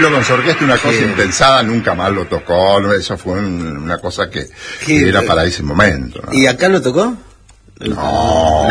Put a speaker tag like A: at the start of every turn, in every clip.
A: Troilo con su orquesta, una cosa impensada, nunca más lo tocó, eso fue una cosa que era para ese momento, ¿no?
B: ¿Y acá lo tocó?
A: No.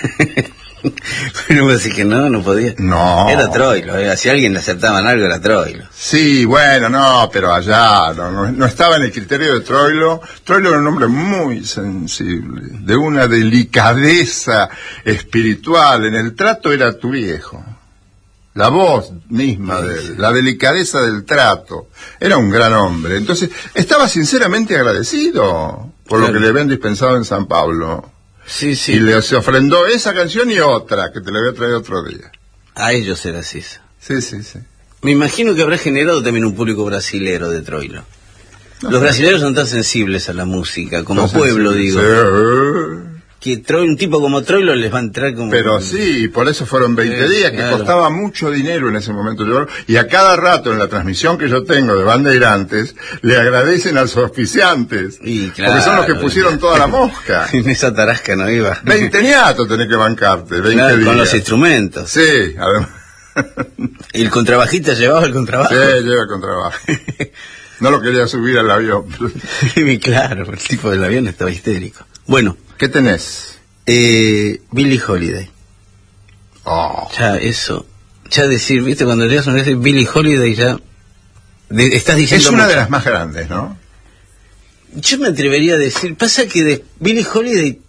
B: Pero vos decís que no podía.
A: No.
B: Era Troilo, si a alguien le aceptaban algo era Troilo.
A: Sí, bueno, no, pero allá no estaba en el criterio de Troilo. Troilo era un hombre muy sensible, de una delicadeza espiritual. En el trato era tu viejo. La voz misma de él, la delicadeza del trato. Era un gran hombre. Entonces, estaba sinceramente agradecido por lo que le habían dispensado en San Pablo.
B: Sí.
A: Y se ofrendó esa canción y otra, que te la voy a traer otro día.
B: A ellos era así.
A: Sí.
B: Me imagino que habrá generado también un público brasilero de Troilo. Los brasileños son tan sensibles a la música, como pueblo, digo.
A: Sí.
B: Que un tipo como Troilo les va a entrar como...
A: Pero sí, por eso fueron 20 días, que costaba mucho dinero en ese momento. Y a cada rato en la transmisión que yo tengo de Bandeirantes, le agradecen a los auspiciantes. Porque son los que pusieron toda la mosca.
B: En esa tarasca no iba.
A: 20 niatos tenés que bancarte, 20 días.
B: Con los instrumentos.
A: Sí, además.
B: ¿Y el contrabajista llevaba el contrabajo?
A: Sí, lleva el contrabajo. No lo quería subir al avión.
B: Claro, el tipo del avión estaba histérico. Bueno.
A: ¿Qué tenés?
B: Billie Holiday.
A: Oh.
B: Ya eso. Ya decir, viste, cuando leas una vez Billie Holiday ya... estás diciendo...
A: Es una de las más grandes, ¿no?
B: Yo me atrevería a decir... Pasa que Billie Holiday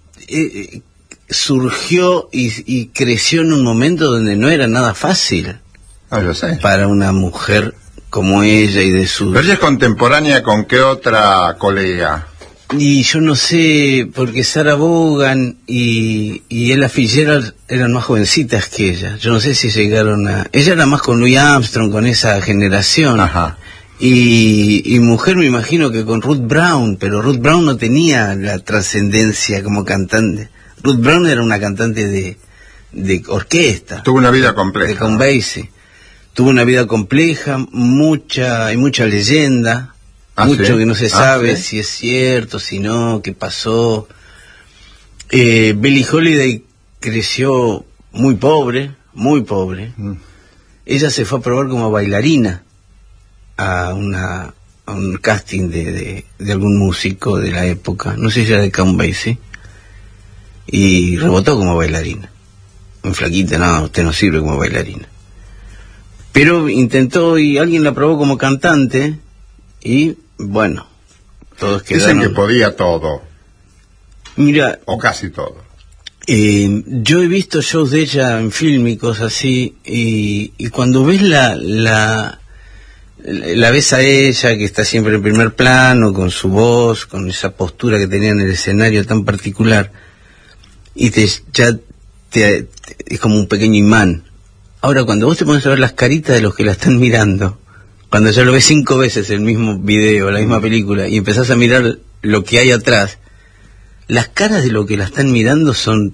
B: surgió y creció en un momento donde no era nada fácil.
A: Ah, yo sé.
B: Para una mujer como ella y de sus...
A: Pero ella es contemporánea con qué otra colega...
B: Y yo no sé, porque Sarah Vaughan y Ella Fitzgerald eran más jovencitas que ella. Yo no sé si llegaron a... Ella era más con Louis Armstrong, con esa generación.
A: Ajá.
B: Y mujer me imagino que con Ruth Brown, pero Ruth Brown no tenía la trascendencia como cantante. Ruth Brown era una cantante de orquesta.
A: Tuvo una vida compleja.
B: De Count Basie. Tuvo una vida compleja, hay mucha leyenda. Mucho ¿sí? Que no se sabe ¿sí? Si es cierto, si no, qué pasó. Billie Holiday creció muy pobre. Ella se fue a probar como bailarina a un casting de algún músico de la época, no sé si era de Count Basie, y rebotó como bailarina. Muy flaquita, no, usted no sirve como bailarina. Pero intentó y alguien la probó como cantante y... Bueno, todos quedaron...
A: Dicen que podía todo.
B: Mira...
A: O casi todo.
B: Yo he visto shows de ella en film y cosas así, y cuando ves la ves a ella, que está siempre en primer plano, con su voz, con esa postura que tenía en el escenario tan particular, y es como un pequeño imán. Ahora, cuando vos te pones a ver las caritas de los que la están mirando... Cuando ya lo ves 5 veces el mismo video, la misma película, y empezás a mirar lo que hay atrás, las caras de lo que la están mirando son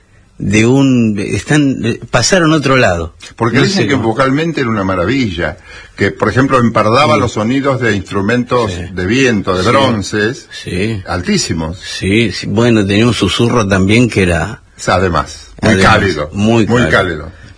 B: pasaron a otro lado.
A: Porque no dicen que vocalmente era una maravilla, que por ejemplo empardaba los sonidos de instrumentos de viento, de bronces, altísimos.
B: Sí, bueno, tenía un susurro también que era...
A: Además, muy cálido.